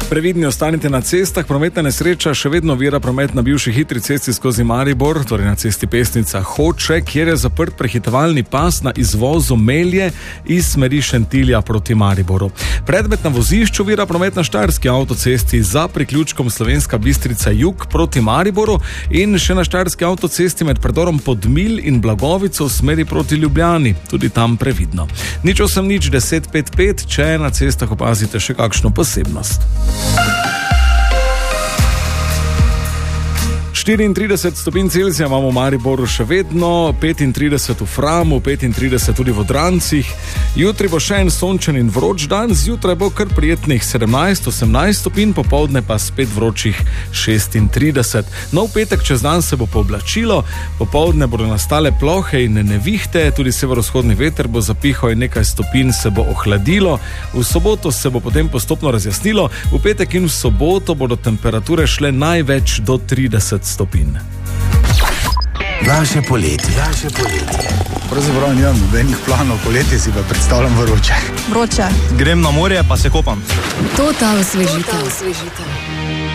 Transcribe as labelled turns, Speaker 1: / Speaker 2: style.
Speaker 1: Previdni ostanite na cestah, prometna nesreča še vedno ovira promet na bivši hitri cesti skozi Maribor, torej na cesti Pesnica Hoče, kjer je zaprt prehitevalni pas na izvozu Melje iz smeri Šentilja proti Mariboru. Predmet na vozišču ovira promet na Štajerski avtocesti za priključkom Slovenska Bistrica jug proti Mariboru in še na Štajerski avtocesti med predorom Podmilj in Blagovico v smeri proti Ljubljani, tudi tam previdno. 08-1055, če na cestah opazite še kakšno posebnost. 34 stopinj Celzija imamo v Mariboru še vedno, 35 v Framu, 35 tudi v Odrancih. Jutri bo še en sončen in vroč dan, zjutraj bo kar prijetnih 17-18 stopinj, popoldne pa spet vročih 36. No, v petek čez dan se bo pooblačilo, popoldne bodo nastale plohe in nevihte, tudi severovzhodni veter bo zapihal in nekaj stopinj se bo ohladilo. V soboto se bo potem postopno razjasnilo, v petek in v soboto bodo temperature šle največ do 30 stopinj.
Speaker 2: Naše poletje.
Speaker 3: Pravzaprav nimam nobenih planov, poletje si pa predstavljam vroče.
Speaker 4: Vroče.
Speaker 5: Grem na morje pa se kopam.
Speaker 4: Total osvežitev.